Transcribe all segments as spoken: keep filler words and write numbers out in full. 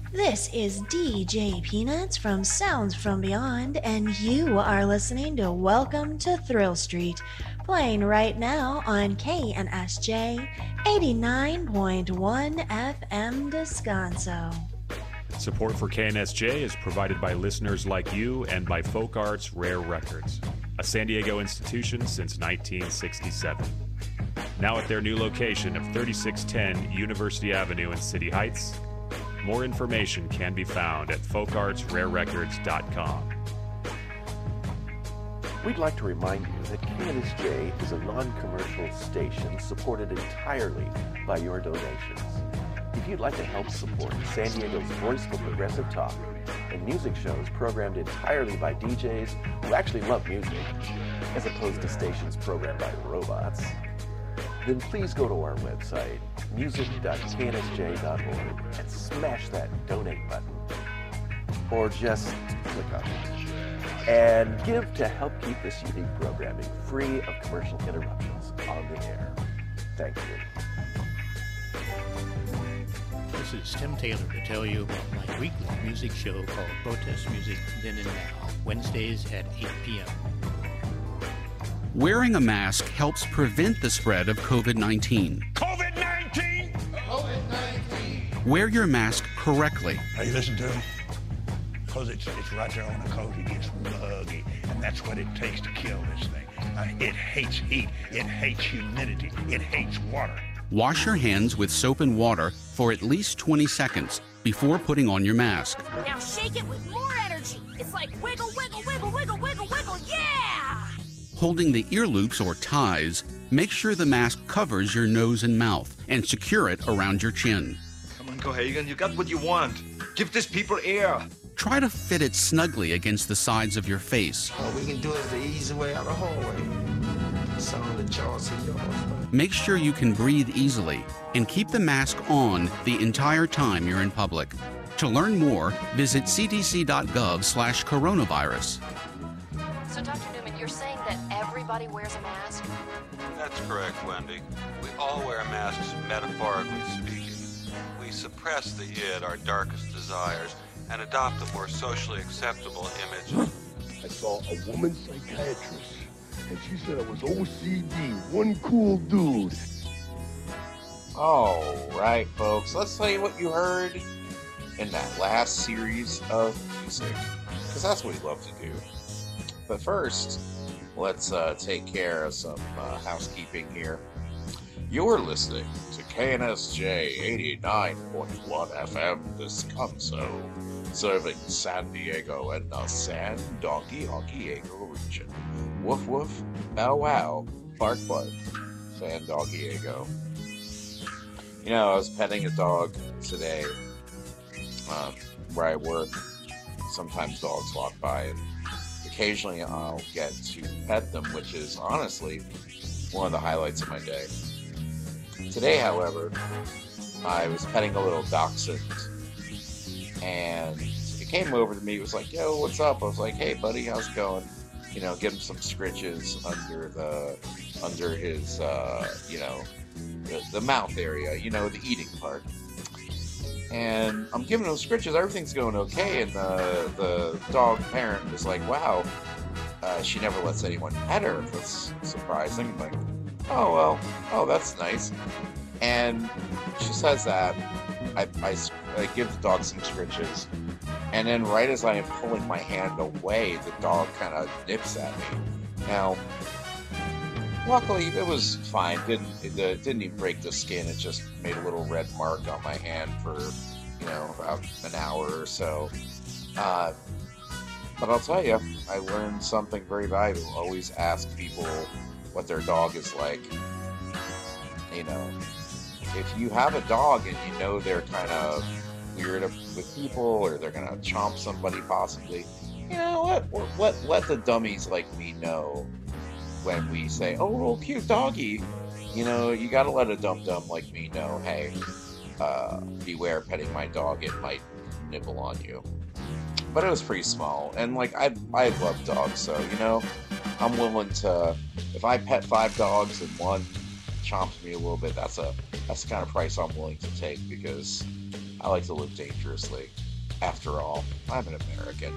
This is D J Peanuts from Sounds from Beyond, and you are listening to Welcome to Thrill Street, playing right now on K N S J eighty-nine point one F M Descanso. Support for K N S J is provided by listeners like you and by Folk Arts Rare Records, a San Diego institution since nineteen sixty-seven. Now at their new location of thirty-six ten University Avenue in City Heights. More information can be found at folk arts rare records dot com. We'd like to remind you that K N S J is a non-commercial station supported entirely by your donations. If you'd like to help support San Diego's voice for progressive talk and music shows programmed entirely by D Js who actually love music, as opposed to stations programmed by robots, then please go to our website, music dot k n s j dot org, and smash that donate button. Or just click on it. And give to help keep this unique programming free of commercial interruptions on the air. Thank you. This is Tim Taylor to tell you about my weekly music show called Protest Music Then and Now, Wednesdays at eight p.m. Wearing a mask helps prevent the spread of COVID nineteen. COVID nineteen! COVID nineteen! Wear your mask correctly. Hey, listen to me. Because it's, it's right there on the coat, it gets muggy, and that's what it takes to kill this thing. Uh, it hates heat, it hates humidity, it hates water. Wash your hands with soap and water for at least twenty seconds before putting on your mask. Now shake it with more energy. It's like wiggle, wiggle, wiggle, wiggle, wiggle, wiggle, yeah! Holding the ear loops or ties, make sure the mask covers your nose and mouth and secure it around your chin. Come on, Cohagen, you got what you want. Give these people air. Try to fit it snugly against the sides of your face. All we can do is the easy way out of the hallway. Some of the jaws in yours. Make sure you can breathe easily and keep the mask on the entire time you're in public. To learn more, visit c d c dot gov slash coronavirus. So, Doctor Newman, you're saying that everybody wears a mask? That's correct, Wendy. We all wear masks, metaphorically speaking. We suppress the id, our darkest desires, and adopt a more socially acceptable image. I saw a woman psychiatrist, and she said I was O C D, one cool dude. All right, folks, let's tell you what you heard in that last series of music, because that's what we love to do. But first, let's uh, take care of some uh, housekeeping here. You're listening to K N S J eighty-nine point one F M Descanso, serving San Diego and the San Donkey Diego region. Woof woof, bow wow, bark bark, San Diego. You know, I was petting a dog today um, where I work. Sometimes dogs walk by, and occasionally I'll get to pet them, which is honestly one of the highlights of my day. Today, however, I was petting a little dachshund, and it came over to me. It was like, "Yo, what's up?" I was like, "Hey, buddy, how's it going?" You know, give him some scritches under the under his, uh, you know, the, the mouth area, you know, the eating part. And I'm giving him scritches. Everything's going okay, and the the dog parent was like, "Wow, uh, she never lets anyone pet her. That's surprising." I'm like, "Oh well, oh that's nice." And she says that. I, I, I give the dog some scritches, and then right as I am pulling my hand away, the dog kind of nips at me. Now, luckily it was fine. Didn't it, it didn't even break the skin. It just made a little red mark on my hand for, you know, about an hour or so. Uh, but I'll tell you, I learned something very valuable. Always ask people what their dog is like. You know, if you have a dog and you know they're kind of weird with people, or they're gonna chomp somebody possibly, you know what? Let let the dummies like me know when we say, "Oh, little cute doggy." You know, you gotta let a dum dum like me know, hey, uh, beware petting my dog; it might nibble on you. But it was pretty small, and like I I love dogs, so you know, I'm willing to. If I pet five dogs and one chomps me a little bit, that's a that's the kind of price I'm willing to take, because I like to live dangerously. After all, I'm an American.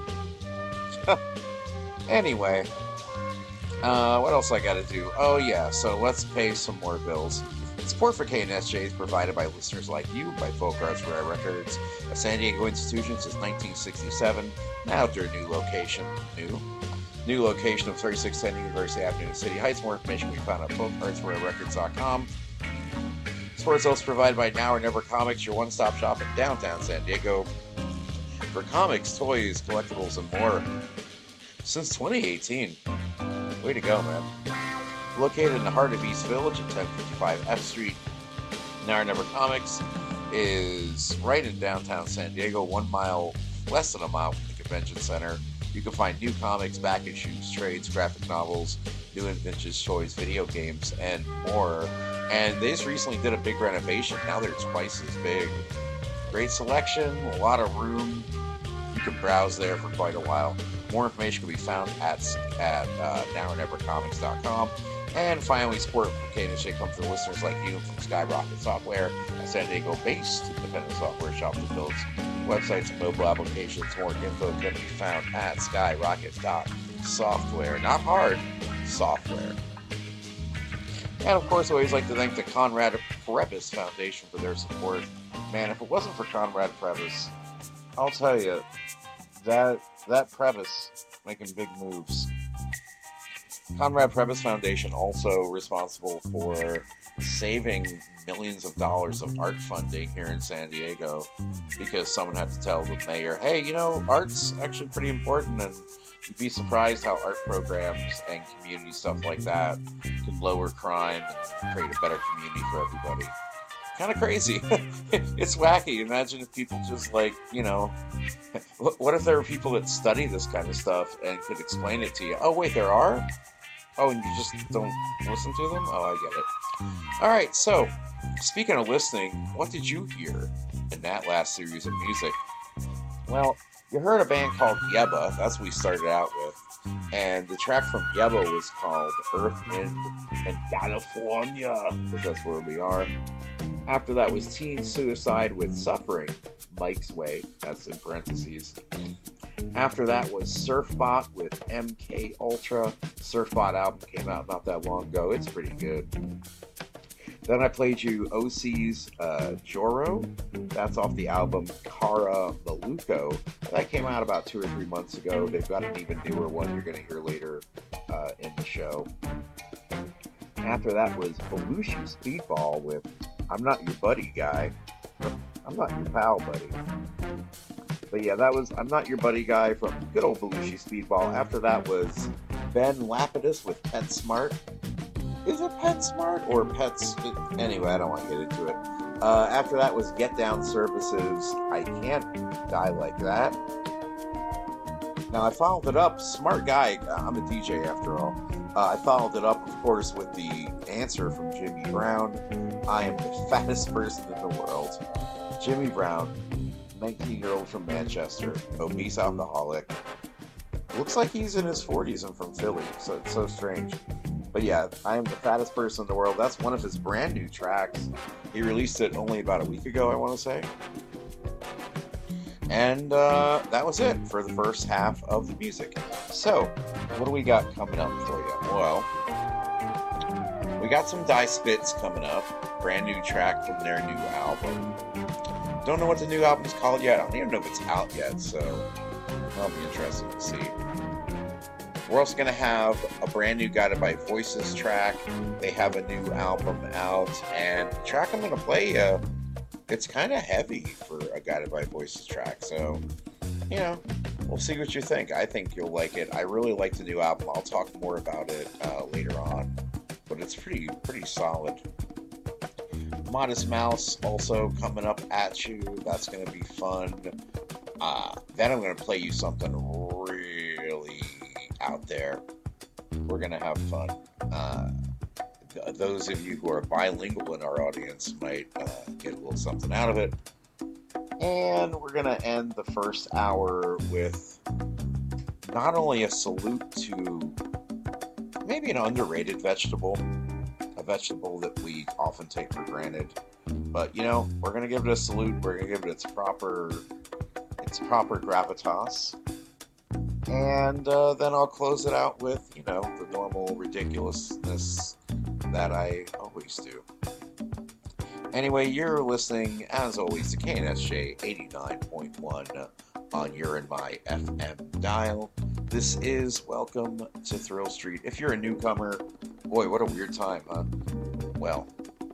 Anyway, uh, what else I gotta do? Oh yeah, so let's pay some more bills. Support for K N S J is provided by listeners like you, by Folk Arts Rare Records, a San Diego institution since nineteen sixty-seven, now at their new location. New? New location of thirty-six ten University Avenue in City Heights. More information can be found at folk arts rare records dot com. Support is also provided by Now or Never Comics, your one-stop shop in downtown San Diego for comics, toys, collectibles, and more. Since twenty eighteen. Way to go, man. Located in the heart of East Village at ten fifty-five F Street, Now or Never Comics is right in downtown San Diego, one mile, less than a mile from the convention center. You can find new comics, back issues, trades, graphic novels, new and vintage toys, video games, and more. And they just recently did a big renovation. Now they're twice as big. Great selection, a lot of room. You can browse there for quite a while. More information can be found at, at uh, now or never comics dot com. And finally, support for K N S J comes from listeners like you from Skyrocket Software, a San Diego-based independent software shop that builds websites and mobile applications. More info can be found at skyrocket dot software. Not hard, software. And of course, I always like to thank the Conrad Prebys Foundation for their support. Man, if it wasn't for Conrad Prebys, I'll tell you, that that Prebys making big moves. Conrad Prebys Foundation also responsible for saving millions of dollars of art funding here in San Diego because someone had to tell the mayor, hey, you know, art's actually pretty important, and you'd be surprised how art programs and community stuff like that can lower crime and create a better community for everybody. Kind of crazy. It's wacky. Imagine if people just like, you know, what if there were people that study this kind of stuff and could explain it to you? Oh, wait, there are? Oh, and you just don't listen to them? Oh, I get it. All right, so speaking of listening, what did you hear in that last series of music? Well, you heard a band called Yebba. That's what we started out with. And the track from Yebba was called Earth, Wind, and California, because that's where we are. After that was Teen Suicide with Suffering, Mike's Way, that's in parentheses. After that was Surfbot with M K Ultra. Surfbot album came out not that long ago. It's pretty good. Then I played you O C's uh, Joro. That's off the album Cara Maluco. That came out about two or three months ago. They've got an even newer one you're going to hear later uh, in the show. After that was Belushi Speedball with I'm Not Your Buddy Guy. I'm Not Your Pal Buddy. But yeah, that was I'm Not Your Buddy Guy from good old Belushi Speedball. After that was Ben Lapidus with Pet Smart. Is it Pet Smart or Pets? Anyway, I don't want to get into it. Uh, after that was Get Down Services. I Can't Die Like That. Now I followed it up. Smart guy. I'm a D J after all. Uh, I followed it up, of course, with the answer from Jimmy Brown. I am the fattest person in the world. Jimmy Brown, nineteen-year-old from Manchester, obese alcoholic. Looks like he's in his forties and from Philly, so it's so strange. But yeah, I am the fattest person in the world. That's one of his brand new tracks. He released it only about a week ago, I want to say. And uh, that was it for the first half of the music. So, what do we got coming up for you? Well, we got some Die Spitz coming up. Brand new track from their new album. Don't know what the new album is called yet. I don't even know if it's out yet, so that'll be interesting to see. We're also going to have a brand new Guided by Voices track. They have a new album out, and the track I'm going to play, uh, it's kind of heavy for a Guided by Voices track, so, you know, we'll see what you think. I think you'll like it. I really like the new album. I'll talk more about it uh, later on, but it's pretty, pretty solid. Modest Mouse also coming up at you. That's going to be fun. Uh, then I'm going to play you something really out there. We're going to have fun. Uh, th- those of you who are bilingual in our audience might uh, get a little something out of it. And we're going to end the first hour with not only a salute to maybe an underrated vegetable, a vegetable that we often take for granted. But, you know, we're going to give it a salute. We're going to give it its proper, its proper gravitas. And uh, then I'll close it out with, you know, the normal ridiculousness that I always do. Anyway, you're listening, as always, to K N S J eighty-nine point one on your and my F M dial. This is Welcome to Thrill Street. If you're a newcomer, boy, what a weird time, huh? Well,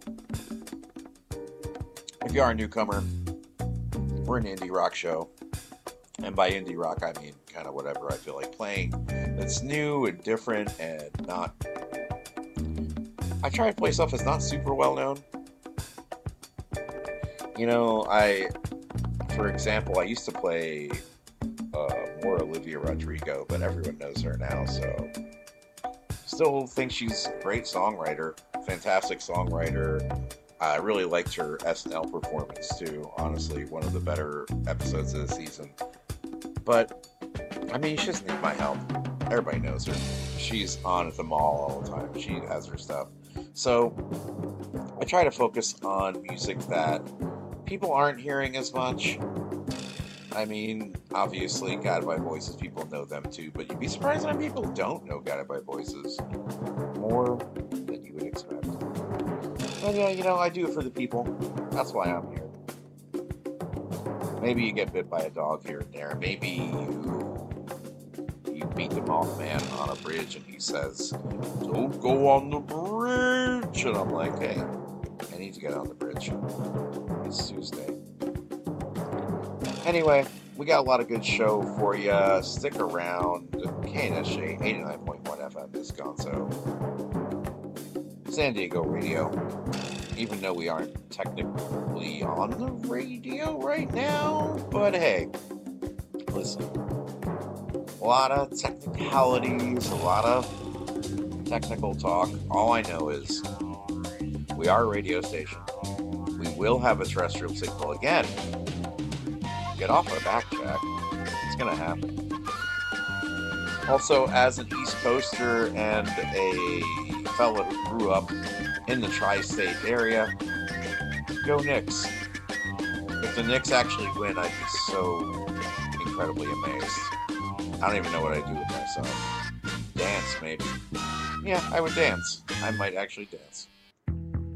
if you are a newcomer, we're an indie rock show. And by indie rock, I mean kind of whatever I feel like playing that's new and different and not... I try to play stuff that's not super well known. You know, I, for example, I used to play uh, more Olivia Rodrigo, but everyone knows her now, so still think she's a great songwriter, fantastic songwriter. I really liked her S N L performance too, honestly, one of the better episodes of the season. But, I mean, she doesn't need my help. Everybody knows her. She's on at the mall all the time. She has her stuff. So, I try to focus on music that people aren't hearing as much. I mean, obviously, Guided by Voices, people know them too, but you'd be surprised how many people don't know Guided by Voices. More than you would expect. But yeah, you know, I do it for the people. That's why I'm here. Maybe you get bit by a dog here and there. Maybe you, you beat the Mothman on a bridge and he says, "Don't go on the bridge." And I'm like, hey, I need to get on the bridge. It's Tuesday. Anyway, we got a lot of good show for you. Stick around. K N S J eighty-nine point one F M Wisconsin. San Diego Radio. Even though we aren't technically on the radio right now. But hey, listen. A lot of technicalities, a lot of technical talk. All I know is we are a radio station. We will have a terrestrial signal again. Get off our back, Jack. It's gonna happen. Also, as an East Coaster and a fellow who grew up in the tri-state area, go Knicks. If the Knicks actually win, I'd be so incredibly amazed. I don't even know what I'd do with myself. Dance, maybe. Yeah, I would dance. I might actually dance.